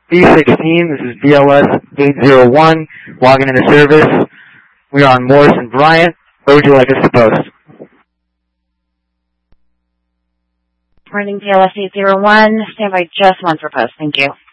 B16, this is BLS 801, logging into service. We are on Morris and Bryant. Where would you like us to post? Morning, BLS 801. Stand by just one for post. Thank you.